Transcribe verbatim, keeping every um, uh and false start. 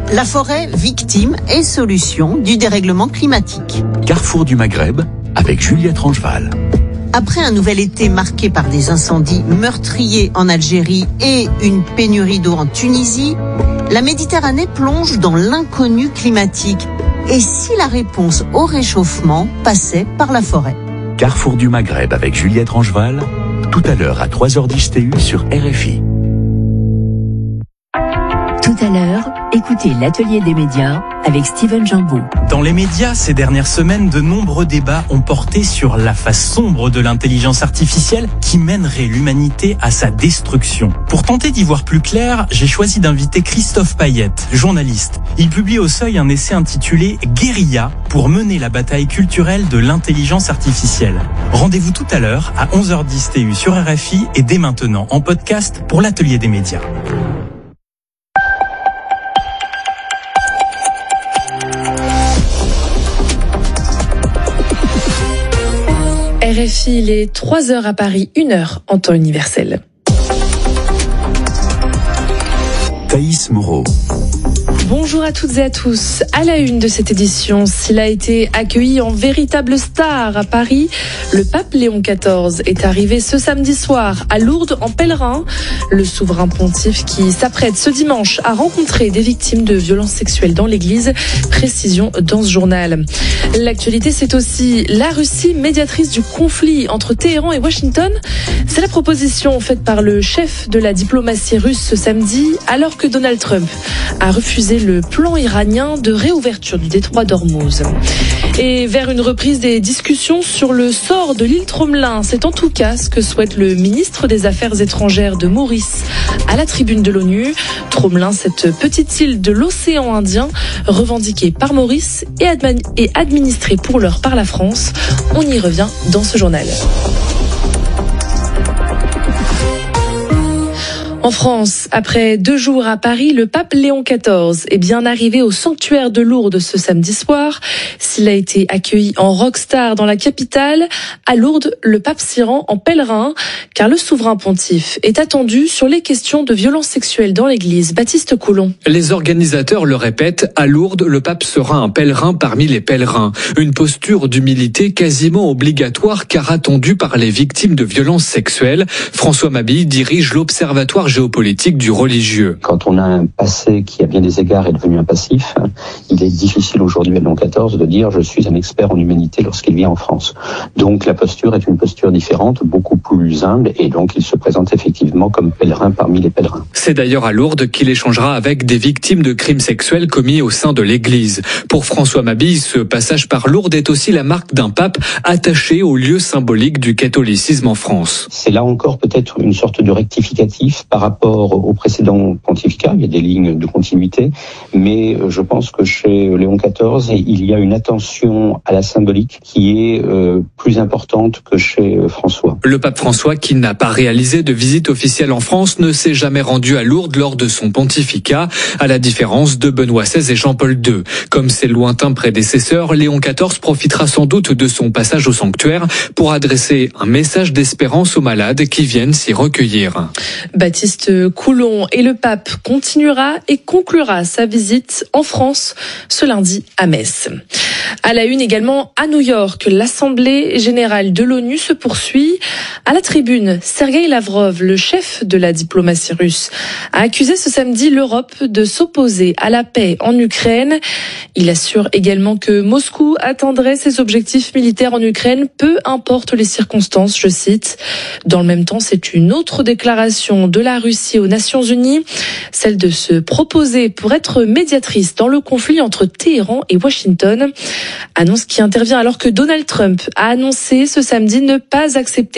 La forêt, victime et solution du dérèglement climatique. Carrefour du Maghreb avec Juliette Rangeval. Après un nouvel été marqué par des incendies meurtriers en Algérie et une pénurie d'eau en Tunisie, la Méditerranée plonge dans l'inconnu climatique. Et si la réponse au réchauffement passait par la forêt ? Carrefour du Maghreb avec Juliette Rangeval, tout à l'heure à trois heures dix T U sur R F I. Tout à l'heure, écoutez l'atelier des médias avec Steven Jambeau. Dans les médias, ces dernières semaines, de nombreux débats ont porté sur la face sombre de l'intelligence artificielle qui mènerait l'humanité à sa destruction. Pour tenter d'y voir plus clair, j'ai choisi d'inviter Christophe Payette, journaliste. Il publie au Seuil un essai intitulé « Guérilla » pour mener la bataille culturelle de l'intelligence artificielle. Rendez-vous tout à l'heure à onze heures dix T U sur R F I et dès maintenant en podcast pour l'atelier des médias. R F I, il est trois heures à Paris, une heure en temps universel. Thaïs Moreau. Bonjour à toutes et à tous. À la une de cette édition, s'il a été accueilli en véritable star à Paris, le pape Léon quatorze est arrivé ce samedi soir à Lourdes en pèlerin. Le souverain pontife qui s'apprête ce dimanche à rencontrer des victimes de violences sexuelles dans l'église. Précision dans ce journal. L'actualité, c'est aussi la Russie, médiatrice du conflit entre Téhéran et Washington. C'est la proposition faite par le chef de la diplomatie russe ce samedi, alors que Donald Trump a refusé le plan iranien de réouverture du détroit d'Ormuz. Et vers une reprise des discussions sur le sort de l'île Tromelin, c'est en tout cas ce que souhaite le ministre des Affaires étrangères de Maurice à la tribune de l'ONU. Tromelin, cette petite île de l'océan Indien, revendiquée par Maurice et, admi- et administrée pour l'heure par la France. On y revient dans ce journal. En France, après deux jours à Paris, le pape Léon quatorze est bien arrivé au sanctuaire de Lourdes ce samedi soir. S'il a été accueilli en rockstar dans la capitale, à Lourdes, le pape s'y rend en pèlerin, car le souverain pontife est attendu sur les questions de violences sexuelles dans l'église. Baptiste Coulon. Les organisateurs le répètent, à Lourdes, le pape sera un pèlerin parmi les pèlerins. Une posture d'humilité quasiment obligatoire, car attendue par les victimes de violences sexuelles. François Mabille dirige l'Observatoire géopolitique du religieux. Quand on a un passé qui à bien des égards est devenu un passif, il est difficile aujourd'hui à Léon quatorze de dire je suis un expert en humanité lorsqu'il vient en France. Donc la posture est une posture différente, beaucoup plus humble, et donc il se présente effectivement comme pèlerin parmi les pèlerins. C'est d'ailleurs à Lourdes qu'il échangera avec des victimes de crimes sexuels commis au sein de l'Église. Pour François Mabille, ce passage par Lourdes est aussi la marque d'un pape attaché au lieu symbolique du catholicisme en France. C'est là encore peut-être une sorte de rectificatif par rapport au précédent pontificat. Il y a des lignes de continuité, mais je pense que chez Léon quatorze, il y a une attention à la symbolique qui est euh, plus importante que chez François. Le pape François, qui n'a pas réalisé de visite officielle en France, ne s'est jamais rendu à Lourdes lors de son pontificat, à la différence de Benoît seize et Jean-Paul deux. Comme ses lointains prédécesseurs, Léon quatorze profitera sans doute de son passage au sanctuaire pour adresser un message d'espérance aux malades qui viennent s'y recueillir. Baptiste Coulon, et le pape continuera et conclura sa visite en France ce lundi à Metz. À la une également à New York, l'Assemblée générale de l'ONU se poursuit. À la tribune, Sergueï Lavrov, le chef de la diplomatie russe, a accusé ce samedi l'Europe de s'opposer à la paix en Ukraine. Il assure également que Moscou atteindrait ses objectifs militaires en Ukraine, peu importe les circonstances, je cite. Dans le même temps, c'est une autre déclaration de la Russie aux Nations Unies, celle de se proposer pour être médiatrice dans le conflit entre Téhéran et Washington. Annonce qui intervient alors que Donald Trump a annoncé ce samedi ne pas accepter